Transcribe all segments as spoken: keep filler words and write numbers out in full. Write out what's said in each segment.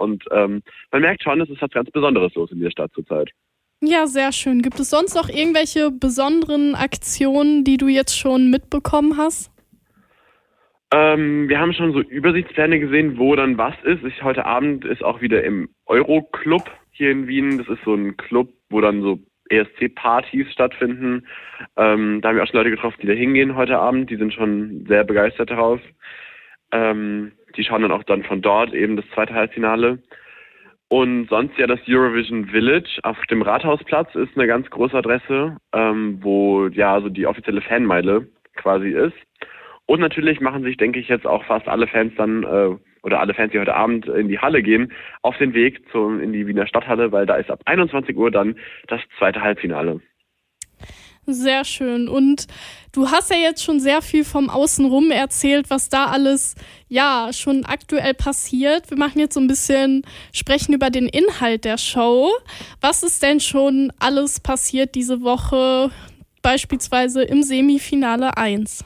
Und ähm, man merkt schon, es ist was ganz Besonderes los in der Stadt zurzeit. Ja, sehr schön. Gibt es sonst noch irgendwelche besonderen Aktionen, die du jetzt schon mitbekommen hast? Ähm, wir haben schon so Übersichtspläne gesehen, wo dann was ist. Ich, heute Abend ist auch wieder im Euro-Club hier in Wien. Das ist so ein Club, wo dann so E S C-Partys stattfinden. Ähm, da haben wir auch schon Leute getroffen, die da hingehen heute Abend. Die sind schon sehr begeistert darauf. Ähm, die schauen dann auch dann von dort eben das zweite Halbfinale. Und sonst ja das Eurovision Village auf dem Rathausplatz ist eine ganz große Adresse, ähm, wo ja so die offizielle Fanmeile quasi ist. Und natürlich machen sich, denke ich, jetzt auch fast alle Fans dann, äh, oder alle Fans, die heute Abend in die Halle gehen, auf den Weg zum, in die Wiener Stadthalle, weil da ist ab einundzwanzig Uhr dann das zweite Halbfinale. Sehr schön. Und du hast ja jetzt schon sehr viel vom Außenrum erzählt, was da alles ja schon aktuell passiert. Wir machen jetzt so ein bisschen, sprechen über den Inhalt der Show. Was ist denn schon alles passiert diese Woche, beispielsweise im Semifinale eins?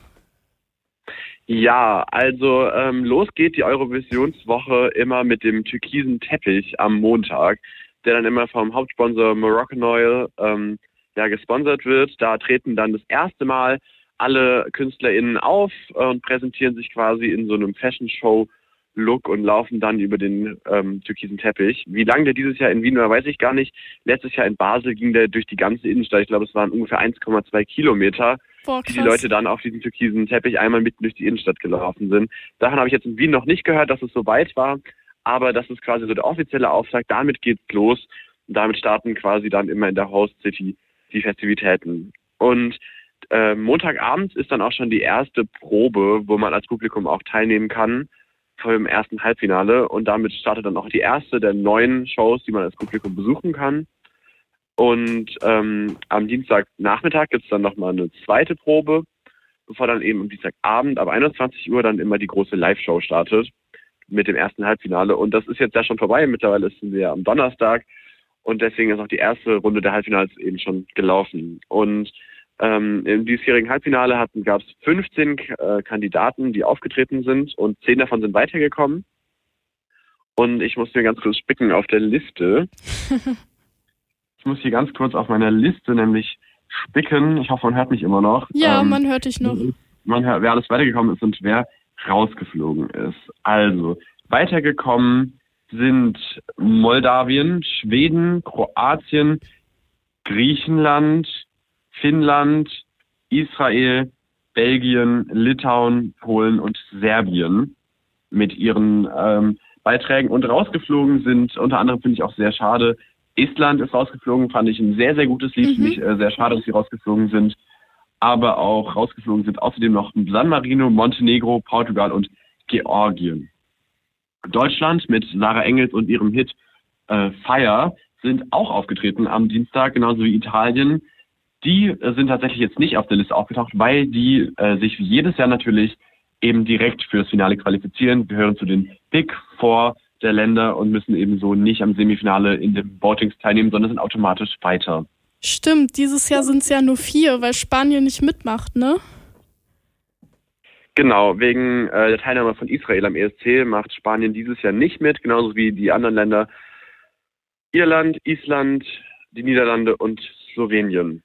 Ja, also ähm, los geht die Eurovisionswoche immer mit dem türkisen Teppich am Montag, der dann immer vom Hauptsponsor Moroccan Oil ähm, ja, gesponsert wird. Da treten dann das erste Mal alle KünstlerInnen auf und präsentieren sich quasi in so einem Fashion-Show-Look und laufen dann über den ähm, türkisen Teppich. Wie lange der dieses Jahr in Wien war, weiß ich gar nicht. Letztes Jahr in Basel ging der durch die ganze Innenstadt. Ich glaube, es waren ungefähr eins Komma zwei Kilometer, Boah, die die Leute dann auf diesem türkisen Teppich einmal mitten durch die Innenstadt gelaufen sind. Davon habe ich jetzt in Wien noch nicht gehört, dass es so weit war, aber das ist quasi so der offizielle Auftakt. Damit geht's los und damit starten quasi dann immer in der Host City die Festivitäten. Und äh, Montagabend ist dann auch schon die erste Probe, wo man als Publikum auch teilnehmen kann vor dem ersten Halbfinale. Und damit startet dann auch die erste der neuen Shows, die man als Publikum besuchen kann. Und ähm, am Dienstagnachmittag gibt es dann nochmal eine zweite Probe, bevor dann eben am Dienstagabend ab einundzwanzig Uhr dann immer die große Live-Show startet mit dem ersten Halbfinale. Und das ist jetzt ja schon vorbei. Mittlerweile sind wir ja am Donnerstag. Und deswegen ist auch die erste Runde der Halbfinals eben schon gelaufen. Und ähm, im diesjährigen Halbfinale gab es fünfzehn äh, Kandidaten, die aufgetreten sind und zehn davon sind weitergekommen. Und ich muss mir ganz kurz spicken auf der Liste. Ich muss hier ganz kurz auf meiner Liste nämlich spicken. Ich hoffe, man hört mich immer noch. Ja, ähm, man hört dich noch. Man hört, wer alles weitergekommen ist und wer rausgeflogen ist. Also, weitergekommen sind Moldawien, Schweden, Kroatien, Griechenland, Finnland, Israel, Belgien, Litauen, Polen und Serbien mit ihren ähm, Beiträgen. Und rausgeflogen sind, unter anderem finde ich auch sehr schade, Estland ist rausgeflogen, fand ich ein sehr, sehr gutes Lied. Mhm. Finde ich äh, sehr schade, dass sie rausgeflogen sind. Aber auch rausgeflogen sind außerdem noch San Marino, Montenegro, Portugal und Georgien. Deutschland mit Sarah Engels und ihrem Hit äh, Fire sind auch aufgetreten am Dienstag, genauso wie Italien. Die äh, sind tatsächlich jetzt nicht auf der Liste aufgetaucht, weil die äh, sich wie jedes Jahr natürlich eben direkt fürs Finale qualifizieren, gehören zu den Big Four der Länder und müssen ebenso nicht am Semifinale in den Votings teilnehmen, sondern sind automatisch weiter. Stimmt, dieses Jahr sind es ja nur vier, weil Spanien nicht mitmacht, ne? Genau, wegen äh, der Teilnahme von Israel am E S C macht Spanien dieses Jahr nicht mit, genauso wie die anderen Länder Irland, Island, die Niederlande und Slowenien.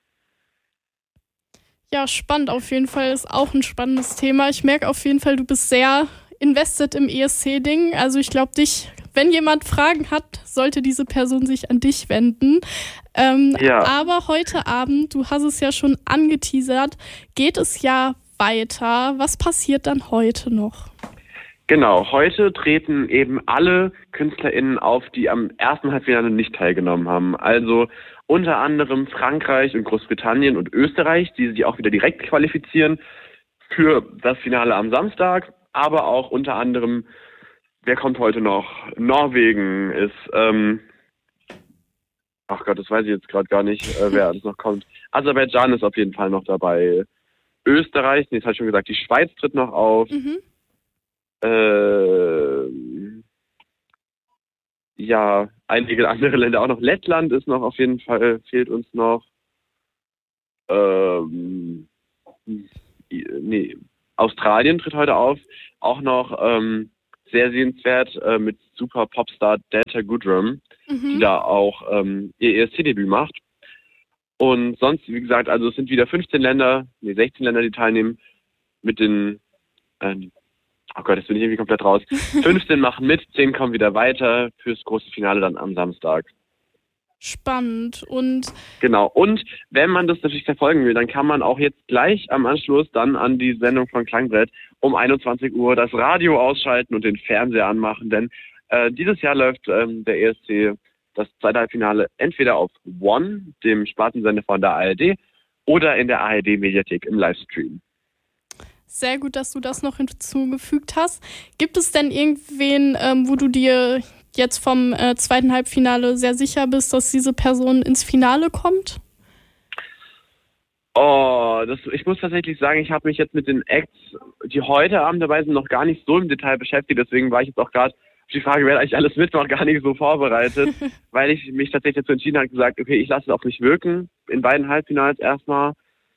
Ja, spannend auf jeden Fall, ist auch ein spannendes Thema. Ich merke auf jeden Fall, du bist sehr invested im E S C-Ding. Also ich glaube, dich, wenn jemand Fragen hat, sollte diese Person sich an dich wenden. Ähm, ja. Aber heute Abend, du hast es ja schon angeteasert, geht es ja weiter. Was passiert dann heute noch? Genau, heute treten eben alle KünstlerInnen auf, die am ersten Halbfinale nicht teilgenommen haben. Also unter anderem Frankreich und Großbritannien und Österreich, die sich auch wieder direkt qualifizieren für das Finale am Samstag. Aber auch unter anderem, wer kommt heute noch? Norwegen ist, ähm, ach Gott, das weiß ich jetzt gerade gar nicht, äh, wer alles noch kommt. Aserbaidschan ist auf jeden Fall noch dabei. Österreich, nee, das habe ich schon gesagt, die Schweiz tritt noch auf. Mhm. Äh, ja, einige andere Länder auch noch. Lettland ist noch auf jeden Fall, fehlt uns noch. Ähm, nee, Australien tritt heute auf. Auch noch ähm, sehr sehenswert äh, mit super Popstar Delta Goodrem, Mhm. die da auch ähm, ihr E S C-Debüt macht. Und sonst, wie gesagt, also es sind wieder fünfzehn Länder, nee, sechzehn Länder, die teilnehmen, mit den, äh, oh Gott, jetzt bin ich irgendwie komplett raus. fünfzehn machen mit, zehn kommen wieder weiter fürs große Finale dann am Samstag. Spannend. Und Genau. Und wenn man das natürlich verfolgen will, dann kann man auch jetzt gleich am Anschluss dann an die Sendung von Klangbrett um einundzwanzig Uhr das Radio ausschalten und den Fernseher anmachen, denn äh, dieses Jahr läuft ähm, der E S C das zweite Halbfinale entweder auf One, dem Spartensender von der A R D, oder in der A R D-Mediathek im Livestream. sehr gut, dass du das noch hinzugefügt hast. Gibt es denn irgendwen, ähm, wo du dir jetzt vom äh, zweiten Halbfinale sehr sicher bist, dass diese Person ins Finale kommt? Oh, das, ich muss tatsächlich sagen, ich habe mich jetzt mit den Acts, die heute Abend dabei sind, noch gar nicht so im Detail beschäftigt. Deswegen war ich jetzt auch gerade auf die Frage, wer eigentlich alles mitmacht, gar nicht so vorbereitet, weil ich mich tatsächlich dazu entschieden habe, gesagt, okay, ich lasse es auf mich wirken, in beiden Halbfinals erstmal.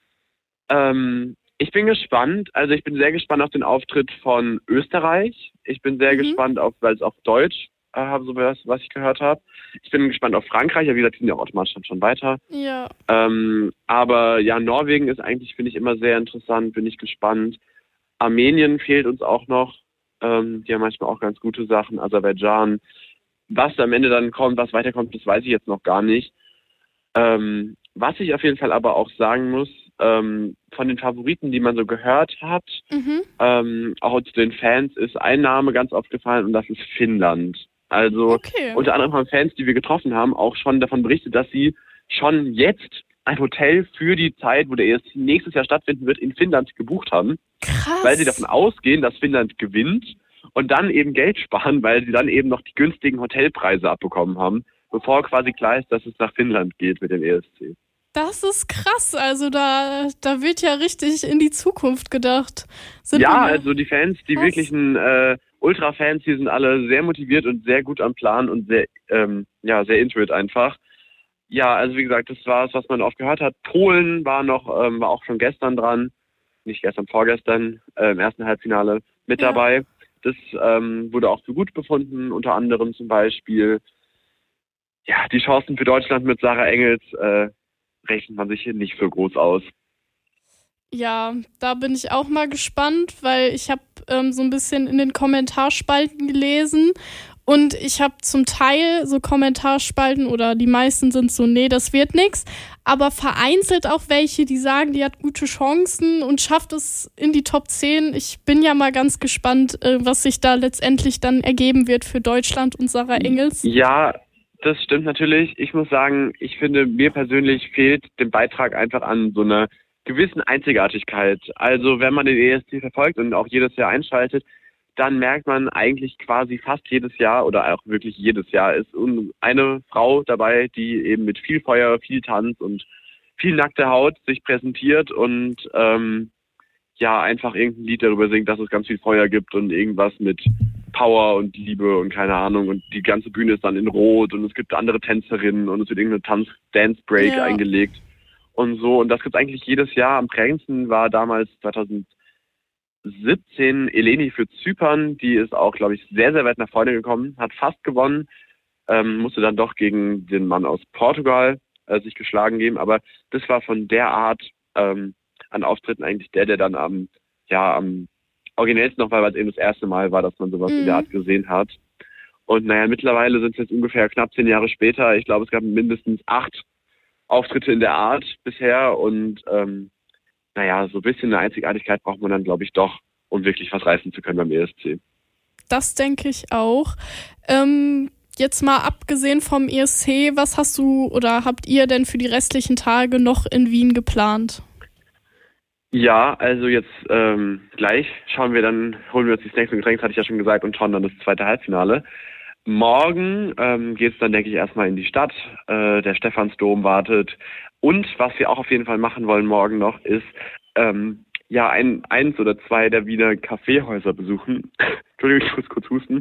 Ähm, ich bin gespannt, also ich bin sehr gespannt auf den Auftritt von Österreich. Ich bin sehr Mhm. gespannt, auf, weil es auf Deutsch äh, habe, so was, was ich gehört habe. Ich bin gespannt auf Frankreich, ja, wie gesagt, die sind ja automatisch dann schon weiter. Ja. Ähm, aber ja, Norwegen ist eigentlich, finde ich, immer sehr interessant, bin ich gespannt. Armenien fehlt uns auch noch. Ähm, die haben manchmal auch ganz gute Sachen. Aserbaidschan. Was am Ende dann kommt, was weiterkommt, das weiß ich jetzt noch gar nicht. Ähm, was ich auf jeden Fall aber auch sagen muss, ähm, von den Favoriten, die man so gehört hat, Mhm. ähm, auch zu den Fans, ist ein Name ganz oft gefallen und das ist Finnland. Also Okay. unter anderem haben Fans, die wir getroffen haben, auch schon davon berichtet, dass sie schon jetzt ein Hotel für die Zeit, wo der E S C nächstes Jahr stattfinden wird, in Finnland gebucht haben, Krass. weil sie davon ausgehen, dass Finnland gewinnt und dann eben Geld sparen, weil sie dann eben noch die günstigen Hotelpreise abbekommen haben, bevor quasi klar ist, dass es nach Finnland geht mit dem E S C. Das ist krass. Also da, da wird ja richtig in die Zukunft gedacht. Sind Ja, wir mal- also die Fans, die Krass. wirklichen äh, Ultra-Fans, die sind alle sehr motiviert und sehr gut am Plan und sehr, ähm, ja, sehr into it einfach. Ja, also wie gesagt, das war es, was man oft gehört hat. Polen war noch, ähm, war auch schon gestern dran, nicht gestern, vorgestern, äh, im ersten Halbfinale mit Ja. dabei. Das ähm, wurde auch für gut befunden, unter anderem zum Beispiel, ja, die Chancen für Deutschland mit Sarah Engels äh, rechnet man sich hier nicht so groß aus. Ja, da bin ich auch mal gespannt, weil ich habe ähm, so ein bisschen in den Kommentarspalten gelesen und ich habe zum Teil so Kommentarspalten oder die meisten sind so, nee, das wird nix, aber vereinzelt auch welche, die sagen, die hat gute Chancen und schafft es in die Top zehn. Ich bin ja mal ganz gespannt, äh, was sich da letztendlich dann ergeben wird für Deutschland und Sarah Engels. Ja, das stimmt natürlich. Ich muss sagen, ich finde, mir persönlich fehlt dem Beitrag einfach an so einer gewissen Einzigartigkeit. Also wenn man den E S C verfolgt und auch jedes Jahr einschaltet, dann merkt man eigentlich quasi fast jedes Jahr oder auch wirklich jedes Jahr ist eine Frau dabei, die eben mit viel Feuer, viel Tanz und viel nackter Haut sich präsentiert und ähm, ja einfach irgendein Lied darüber singt, dass es ganz viel Feuer gibt und irgendwas mit Power und Liebe und keine Ahnung und die ganze Bühne ist dann in Rot und es gibt andere Tänzerinnen und es wird irgendeine Tanz-Dance-Break Ja. eingelegt und so und das gibt es eigentlich jedes Jahr. Am prägendsten war damals zweitausendsiebzehn Eleni für Zypern, die ist auch, glaube ich, sehr, sehr weit nach vorne gekommen, hat fast gewonnen, ähm, musste dann doch gegen den Mann aus Portugal äh, sich geschlagen geben, aber das war von der Art ähm, an Auftritten eigentlich der, der dann am, ja, am originellsten noch war, weil es eben das erste Mal war, dass man sowas Mhm. in der Art gesehen hat. Und naja, mittlerweile sind es jetzt ungefähr knapp zehn Jahre später. Ich glaube, es gab mindestens acht Auftritte in der Art bisher und ähm, naja, so ein bisschen eine Einzigartigkeit braucht man dann, glaube ich, doch, um wirklich was reißen zu können beim E S C. Das denke ich auch. Ähm, jetzt mal abgesehen vom E S C, was hast du oder habt ihr denn für die restlichen Tage noch in Wien geplant? Ja, also jetzt ähm, gleich schauen wir dann, holen wir uns die Snacks und Getränke, hatte ich ja schon gesagt, und schauen dann das zweite Halbfinale. Morgen ähm, geht es dann, denke ich, erstmal in die Stadt. Äh, der Stephansdom wartet. Und was wir auch auf jeden Fall machen wollen morgen noch, ist ähm, ja ein, eins oder zwei der Wiener Kaffeehäuser besuchen. Entschuldigung, ich muss kurz husten.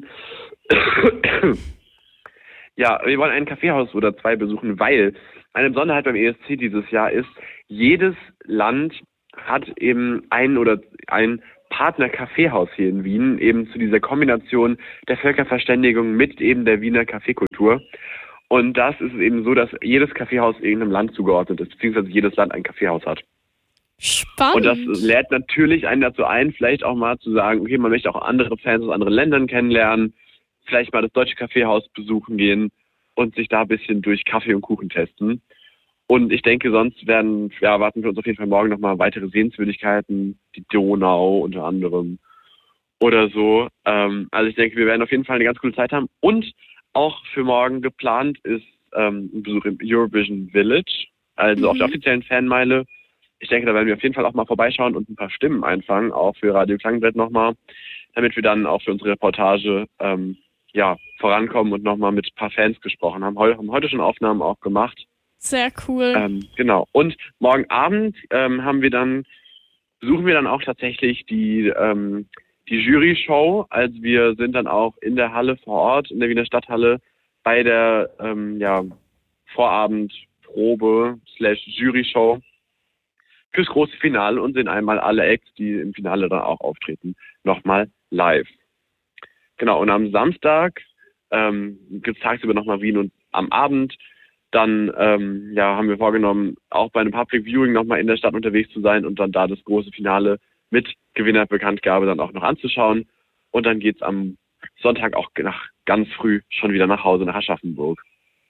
Ja, wir wollen ein Kaffeehaus oder zwei besuchen, weil eine Besonderheit beim E S C dieses Jahr ist, jedes Land hat eben ein oder ein Partner-Kaffeehaus hier in Wien, eben zu dieser Kombination der Völkerverständigung mit eben der Wiener Kaffeekultur. Und das ist eben so, dass jedes Kaffeehaus irgendeinem Land zugeordnet ist, beziehungsweise jedes Land ein Kaffeehaus hat. Spannend. Und das lädt natürlich einen dazu ein, vielleicht auch mal zu sagen, okay, man möchte auch andere Fans aus anderen Ländern kennenlernen, vielleicht mal das deutsche Kaffeehaus besuchen gehen und sich da ein bisschen durch Kaffee und Kuchen testen. Und ich denke, sonst werden, ja, erwarten wir uns auf jeden Fall morgen nochmal weitere Sehenswürdigkeiten, die Donau unter anderem oder so. Ähm, also ich denke, wir werden auf jeden Fall eine ganz coole Zeit haben. Und auch für morgen geplant ist ähm, ein Besuch im Eurovision Village, also mhm. auf der offiziellen Fanmeile. Ich denke, da werden wir auf jeden Fall auch mal vorbeischauen und ein paar Stimmen einfangen, auch für Radio Klangbrett nochmal, damit wir dann auch für unsere Reportage ähm, ja, vorankommen und nochmal mit ein paar Fans gesprochen haben. Heu- haben heute schon Aufnahmen auch gemacht. Sehr cool. Ähm, genau. Und morgen Abend ähm, haben wir dann, besuchen wir dann auch tatsächlich die, ähm, die Jury-Show. Also wir sind dann auch in der Halle vor Ort, in der Wiener Stadthalle, bei der ähm, ja, Vorabendprobe slash Jury-Show fürs große Finale und sehen einmal alle Acts, die im Finale dann auch auftreten, nochmal live. Genau, und am Samstag ähm, gibt es tagsüber nochmal Wien und am Abend dann ähm, ja, haben wir vorgenommen, auch bei einem Public Viewing nochmal in der Stadt unterwegs zu sein und dann da das große Finale mit Gewinnerbekanntgabe dann auch noch anzuschauen. Und dann geht's am Sonntag auch nach, ganz früh schon wieder nach Hause, nach Aschaffenburg.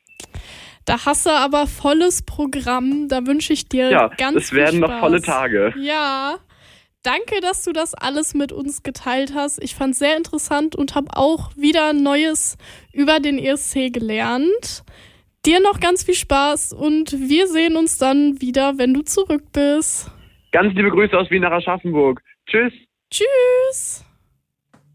Da hast du aber volles Programm. Da wünsche ich dir ja, ganz viel Spaß. Es werden noch volle Tage. Ja, danke, dass du das alles mit uns geteilt hast. Ich fand es sehr interessant und habe auch wieder Neues über den E S C gelernt. Dir noch ganz viel Spaß und wir sehen uns dann wieder, wenn du zurück bist. Ganz liebe Grüße aus Wien nach Aschaffenburg. Tschüss. Tschüss.